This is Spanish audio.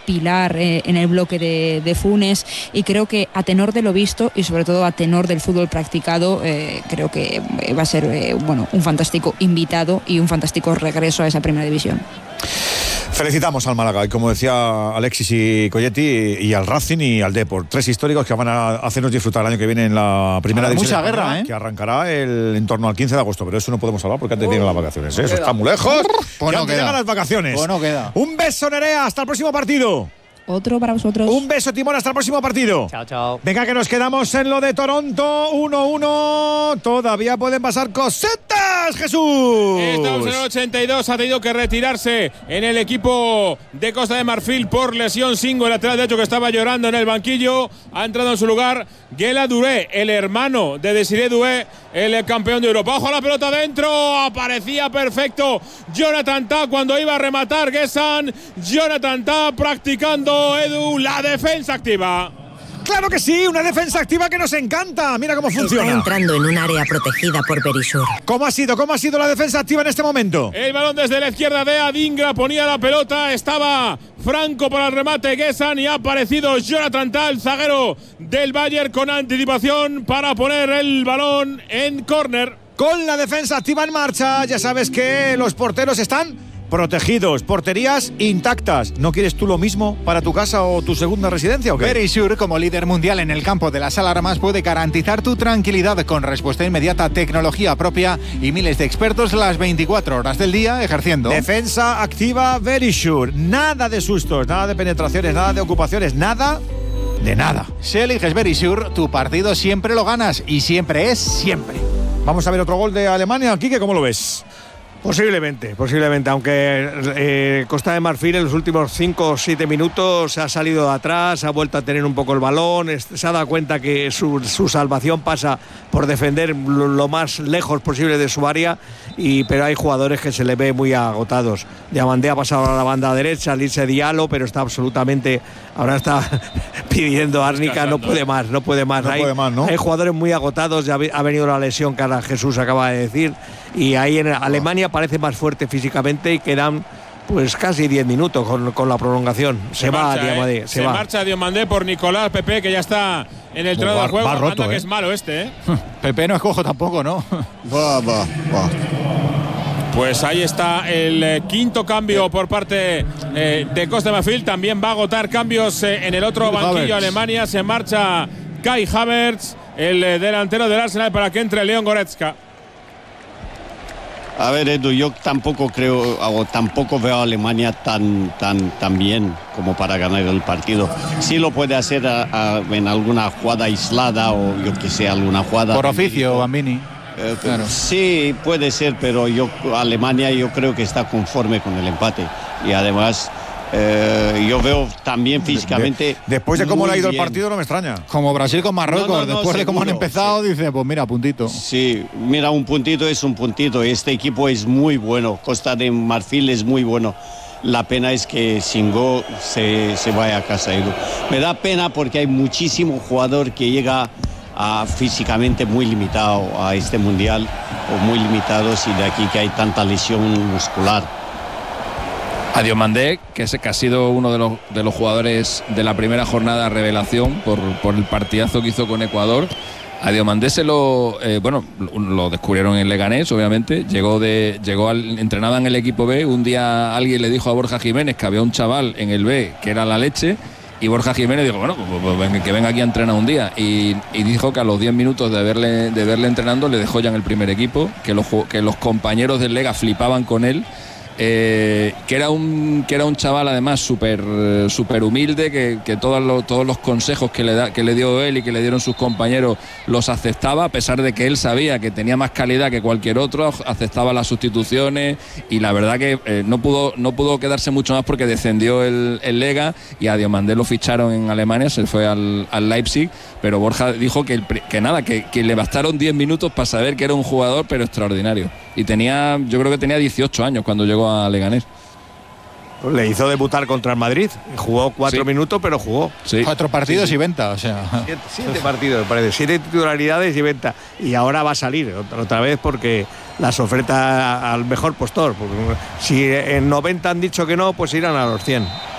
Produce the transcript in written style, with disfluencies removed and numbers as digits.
pilar en el bloque de Funes, y creo que a tenor de lo visto y sobre todo a tenor del fútbol practicado, creo que va a ser un fantástico invitado y un fantástico regreso a esa primera división. Felicitamos al Málaga y, como decía Alexis y Colletti, y al Racing y al Depor, 3 históricos que van a hacernos disfrutar el año que viene en la primera división. Mucha guerra, que arrancará en torno al 15 de agosto, pero eso no podemos hablar porque antes tienen las vacaciones, eso está muy lejos. Pues ya no llegan las vacaciones. Pues no queda. Un beso, Nerea, hasta el próximo partido. Otro para vosotros. Un beso, Timón, hasta el próximo partido. Chao, chao. Venga, que nos quedamos en lo de Toronto, 1-1. Todavía pueden pasar cositas, Jesús. Estamos en el 82, ha tenido que retirarse en el equipo de Costa de Marfil por lesión. Singo, el lateral derecho, que estaba llorando en el banquillo. Ha entrado en su lugar Guela Duré, el hermano de Desiré Doué, el campeón de Europa. ¡Ojo, la pelota dentro! Aparecía perfecto Jonathan Tah cuando iba a rematar Guessán. Jonathan Tah practicando, Edu, la defensa activa. ¡Claro que sí! Una defensa activa que nos encanta. Mira cómo funciona. Está entrando en un área protegida por Verisur. ¿Cómo ha sido la defensa activa en este momento? El balón desde la izquierda de Adingra, ponía la pelota, estaba Franco para el remate Guessán y ha aparecido Jonathan Tah, el zaguero del Bayern, con anticipación para poner el balón en córner. Con la defensa activa en marcha, ya sabes que los porteros están protegidos, porterías intactas. ¿No quieres tú lo mismo para tu casa o tu segunda residencia o qué? Verisur, como líder mundial en el campo de las alarmas, puede garantizar tu tranquilidad con respuesta inmediata, tecnología propia y miles de expertos las 24 horas del día ejerciendo. Defensa activa Verisur. Nada de sustos, nada de penetraciones, nada de ocupaciones, nada de nada. Si eliges Verisur, tu partido siempre lo ganas, y siempre es siempre. Vamos a ver otro gol de Alemania. Quique, ¿cómo lo ves? Posiblemente, aunque Costa de Marfil en los últimos 5 o 7 minutos se ha salido de atrás, ha vuelto a tener un poco el balón, se ha dado cuenta que su salvación pasa por defender lo más lejos posible de su área, pero hay jugadores que se le ve muy agotados. Diamandé ha pasado a la banda derecha, Lise Diallo, pero está absolutamente, ahora está pidiendo a Árnica, no puede más. Hay jugadores muy agotados, ya ha venido la lesión que ahora Jesús acaba de decir, y ahí en Alemania parece más fuerte físicamente y quedan pues casi 10 minutos con la prolongación. Se va Diamandé. Se marcha Diamandé por Nicolás Pepe, que ya está en el terreno del juego. Roto, que es malo este, Pepe no es cojo tampoco, ¿no? Pues ahí está el quinto cambio por parte de Costa de Marfil. También va a agotar cambios en el otro banquillo. Alemania. Se marcha Kai Havertz, el delantero del Arsenal, para que entre Leon Goretzka. A ver, Edu, yo tampoco veo a Alemania tan bien como para ganar el partido. Sí lo puede hacer en alguna jugada aislada o yo que sé, alguna jugada. Por oficio, Bambini. Claro. Sí, puede ser, pero Alemania yo creo que está conforme con el empate. Y además yo veo también físicamente. Después de cómo le ha ido el partido, no me extraña. Como Brasil con Marruecos, después de cómo han empezado, sí. Dice, pues mira, puntito. Sí, mira, un puntito es un puntito. Este equipo es muy bueno. Costa de Marfil es muy bueno. La pena es que Singo se vaya a casa, Edu. Me da pena porque hay muchísimo jugador que llega físicamente muy limitado a este mundial, o muy limitados, y de aquí que hay tanta lesión muscular. A Diomandé, que ha sido uno de los jugadores de la primera jornada revelación por el partidazo que hizo con Ecuador. A Diomandé lo descubrieron en Leganés, obviamente. Entrenaba en el equipo B. Un día alguien le dijo a Borja Jiménez que había un chaval en el B que era la leche. Y Borja Jiménez dijo, que venga aquí a entrenar un día. Y dijo que a los 10 minutos de verle entrenando le dejó ya en el primer equipo, que los compañeros del Lega flipaban con él. Que era un chaval además súper humilde, que todos los consejos que le dio él y que le dieron sus compañeros los aceptaba, a pesar de que él sabía que tenía más calidad que cualquier otro, aceptaba las sustituciones, y la verdad que no pudo quedarse mucho más porque descendió el Lega, y a Diomandé lo ficharon en Alemania, se fue al Leipzig, pero Borja dijo que le bastaron 10 minutos para saber que era un jugador pero extraordinario, y yo creo que tenía 18 años cuando llegó a Leganés. Pues le hizo debutar contra el Madrid, jugó 4 minutos, pero jugó. Sí. 4 partidos y venta, o sea. 7 partidos, me parece, 7 titularidades y venta. Y ahora va a salir otra vez porque las oferta al mejor postor. Porque si en 90 han dicho que no, pues irán a los 100.